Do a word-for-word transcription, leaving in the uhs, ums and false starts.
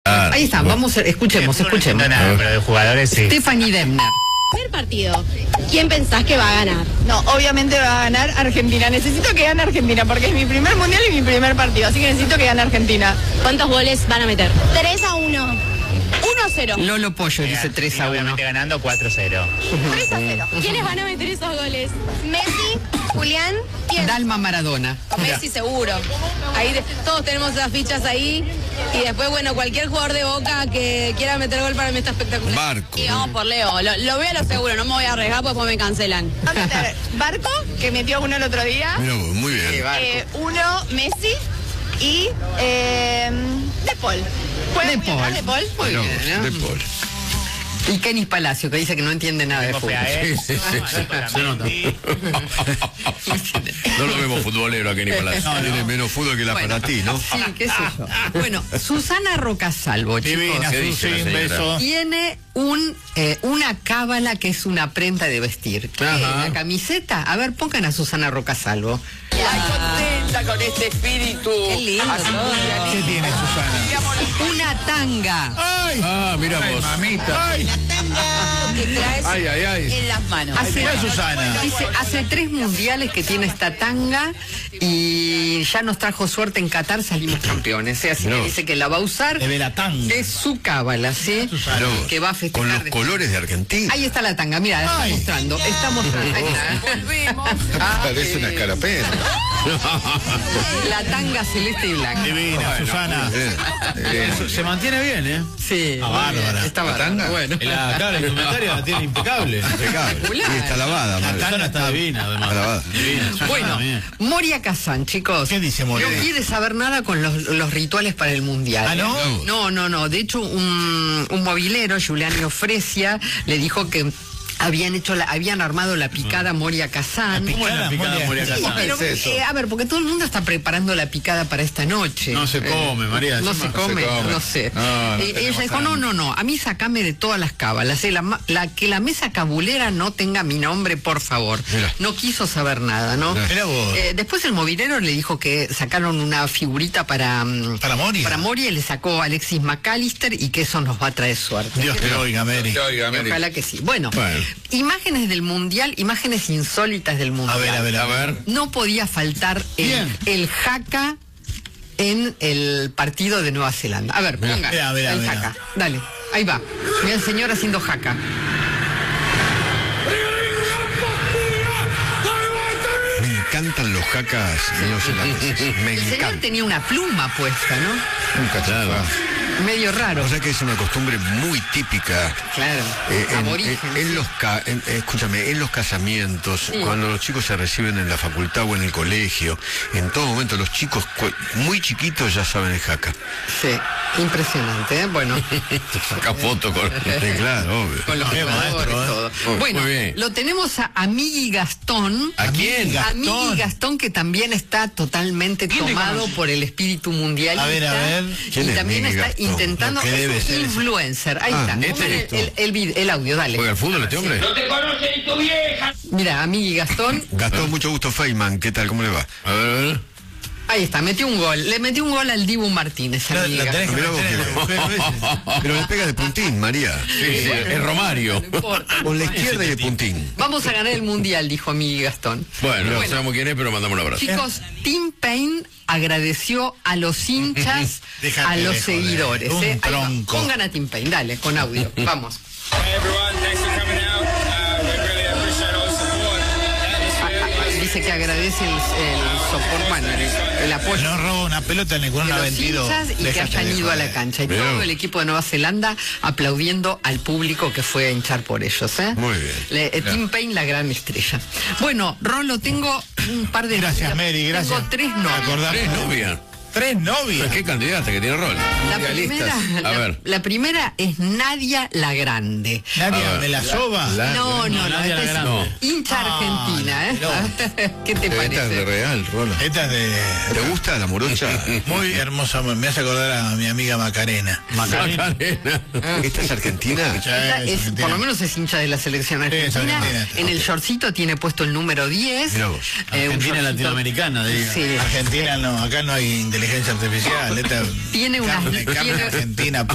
Ah, Ahí está, bueno. vamos, a- escuchemos, escuchemos. No, nada, pero de jugadores sí. Stephanie Demner. Primer partido, ¿quién pensás que va a ganar? No, obviamente va a ganar Argentina. Necesito que gane Argentina porque es mi primer mundial y mi primer partido, así que necesito que gane Argentina. ¿Cuántos goles van a meter? tres a uno. uno a cero. Lolo Pollo dice tres a uno. Obviamente ganando cuatro cero. tres a cero. ¿Quiénes van a meter esos goles? Messi, Julián y el... Dalma Maradona. Messi seguro. Ahí de- todos tenemos esas fichas ahí. Y después, bueno, cualquier jugador de Boca que quiera meter gol para mí está espectacular. Barco. Y vamos por Leo. Lo, lo veo a lo seguro, no me voy a arriesgar porque después me cancelan. Va a meter Barco, que metió uno el otro día. Mira vos, muy bien. Eh, uno, Messi y eh, De Paul. ¿Juega De muy atrás Paul. De Paul? Muy Mirá bien, vos, ¿no? de Paul. Y Kenny Palacio, que dice que no entiende nada de fútbol. Se nota. No lo vemos futbolero aquí en Palacio. Tiene menos fútbol que la Bueno, para ti, ¿no? Sí, qué sé yo. Bueno, Susana Rocasalvo, chicos, Divina, ¿Qué Susi, dice la un señora? beso. tiene un eh, una cábala que es una prenda de vestir. ¿Qué? Ajá. ¿La camiseta? A ver, pongan a Susana Rocasalvo. Ay, contenta con este espíritu. Qué lindo todo. ¿Qué tiene Susana? Una tanga. ¡Ay! Ah, mira Ay, vos. mamita. ¡Ay! Que traes Ay, ay, ay. en las manos. Hace, Mirá, Susana. dice, hace tres mundiales que tiene esta tanga y ya nos trajo suerte en Qatar, salimos campeones. ¿eh? Así No. que dice que la va a usar. De Velatán. Es su cábala, ¿sí? Mirá vos, Que va a festejar. con los de- colores de Argentina. Ahí está la tanga, mira, la está Ay. mostrando. Está mostrando. Ahí está. Volvemos. Parece una escarapela. La tanga celeste y blanca. Divina, Susana. Bien, bien. Se- Se mantiene bien, ¿eh? Sí. Ah, bárbara. Está ¿La bárbara. tanga? Bueno. La, claro, la indumentaria la tiene impecable. Impecable. Espectacular. Y está lavada, madre. Susana está divina, además. Está lavada. Divina. Susana, Bueno, bien. Moria Kazan, chicos. ¿Qué dice Moria? No quiere saber nada con los, los rituales para el mundial. ¿Ah, no? No, no, no. De hecho, un, un movilero, Giuliano Fresia, le dijo que habían hecho la, habían armado la picada Moria Kazan. La picada, picada Moria Moria Sí, Kazan. pero, es eso? eh, a ver, porque todo el mundo está preparando la picada para esta noche. No se come, María, No encima se no come, se come. no sé. No, no Eh, ella tenemos dijo, no, no, no, a mí sacame de todas las cábalas. eh, la, ma- la- que la mesa cabulera no tenga mi nombre, por favor. Mira. No quiso saber nada, ¿no? Mira. Mirá vos. Eh, después el movilero le dijo que sacaron una figurita para... mm, ¿Para Moria? Para Moria y le sacó a Alexis McAllister y que eso nos va a traer suerte. Dios te oiga, Mary. Te oiga, Mary. Ojalá que sí. Bueno, Bueno. imágenes del mundial, imágenes insólitas del mundial. A ver, a ver, A ver. No podía faltar el, Bien. el jaca en el partido de Nueva Zelanda. A ver, ponga Mira, mira, el mira. jaca. Dale, ahí va. Mira el señor haciendo jaca. Me encantan los jacas neozelandeses. Me El señor encantan. tenía una pluma puesta, ¿no? Un cachafá. Medio raro. O sea que es una costumbre muy típica. Claro. Eh, en, Aborigen, en- en sí. los ca- en- eh, escúchame, en los casamientos, Sí. cuando los chicos se reciben en la facultad o en el colegio, en todo momento los chicos cu- muy chiquitos ya saben el jaca. Sí, impresionante, ¿eh? Bueno. Saca foto con. Sí, claro, obvio. Con los Qué jugadores, maestro, ¿eh? todo. Muy- Bueno, muy bien. lo tenemos a Amigui Gastón. ¿A quién? Amigui Gastón, que también está totalmente tomado por el espíritu mundialista. A ver, a ver. ¿Quién Y es también Amigui está Gastón? intentando, Lo que debe es ser un ese. influencer. Ahí Ah, está. este Pongan es el, esto. el, el vid- el audio, dale. ¿Juega al fútbol este hombre? Mira, Amigui Gastón. Gastón, mucho gusto, Feynman. ¿Qué tal? ¿Cómo le va? A ver, a ver. Ahí está, metió un gol. Le metió un gol al Dibu Martínez. La, Amigui la tenés Gastón. que Mirá vos meter en el que- agujero ese. Pero le pega de puntín, María. Sí, sí, es Romario. No importa. Con la izquierda y de puntín. Vamos a ganar el mundial, dijo Amigui Gastón. Bueno, no Bueno. sabemos quién es, pero mandamos un abrazo. Chicos, Tim Payne agradeció a los hinchas, Déjate a los de joder. seguidores. Un ¿eh? Ahí va. tronco. Pongan a Tim Payne, dale, con audio. Vamos. Hey everyone, thanks for coming out. Uh, we really appreciate all the support. The atmosphere is Dice que agradece el, el soporte, bueno, el, el apoyo No roba una pelota ni con de una los veintidós. hinchas y que Déjate hayan de ido a la joder. cancha. Y Mirá. todo el equipo de Nueva Zelanda aplaudiendo al público que fue a hinchar por ellos. ¿eh? Muy bien. Le- eh, Tim Payne, la gran estrella. Bueno, Rolo, tengo un par de... Gracias, Mary, gracias. Tengo tres Me novias. acordás. Tres novias. Tres novias. ¿Qué candidata que tiene rol? La Mundialistas. primera, A la, ver. la primera es Nadia la Grande. Nadia, A ver. ¿me la soba? La- No, no, no, Nadia esta la es Grande. hincha Ah, argentina, ¿eh? ¿Qué te Esta es de parece? real, Rolo. Esta es de... ¿Te gusta la morocha? Muy hermosa, me hace acordar a mi amiga Macarena. Macarena. ¿Esta es argentina? Esta es es, argentina. por lo menos es hincha de la selección Sí, es argentina. argentina. En el shortcito tiene puesto el número diez. Mirá vos. Eh, un Argentina shortcito- latinoamericana, diga. Sí. Argentina no, acá no hay inteligencia artificial. Esta Tiene unas- carne, carne tiene- argentina